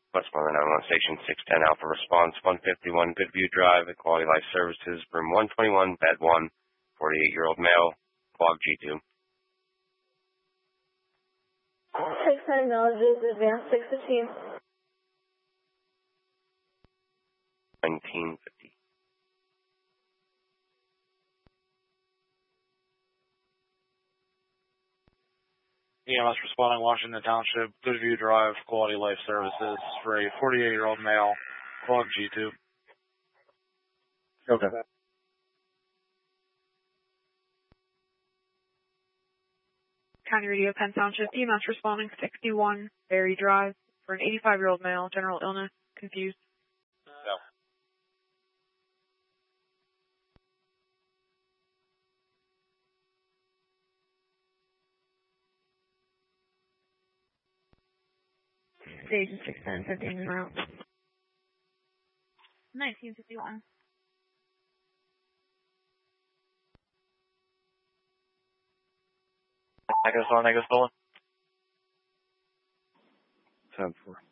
Westmoreland 911 Station 610 Alpha Response 151 Goodview Drive, Equality Life Services, room 121, bed 1, 48-year-old male, log G2. 610 acknowledges advance 615. 1950. EMS responding, Washington Township, Goodview Drive, Quality Life Services for a 48-year-old male, log G2. Okay. County Radio, Penn Township, EMS responding, 61 Berry Drive for an 85-year-old male, general illness, confused. No. Station 610, 15 en route. 1951. Echo Star, Echo Stolen. 7-4.